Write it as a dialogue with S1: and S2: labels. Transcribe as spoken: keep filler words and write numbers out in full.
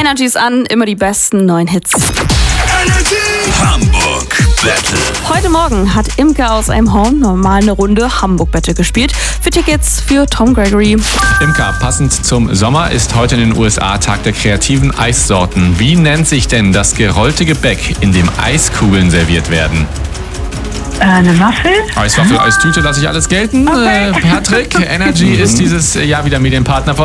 S1: Energy ist an, immer die besten neuen Hits.
S2: Energy Hamburg Battle.
S1: Heute Morgen hat Imke aus einem Home normal eine Runde Hamburg Battle gespielt. Für Tickets für Tom Gregory.
S3: Imke, passend zum Sommer ist heute in den U S A Tag der kreativen Eissorten. Wie nennt sich denn das gerollte Gebäck, in dem Eiskugeln serviert werden?
S4: Äh, eine Waffel?
S3: Eiswaffel, Eistüte, lasse ich alles gelten.
S4: Okay.
S3: Äh, Patrick, Energy ist dieses Jahr wieder Medienpartner von